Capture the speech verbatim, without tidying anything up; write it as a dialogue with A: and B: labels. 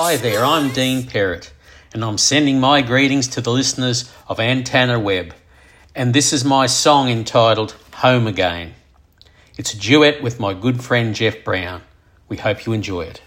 A: Hi there, I'm Dean Perrott, and I'm sending my greetings to the listeners of Antenna Web, and this is my song entitled Home Again. It's a duet with my good friend Jeff Brown. We hope you enjoy it.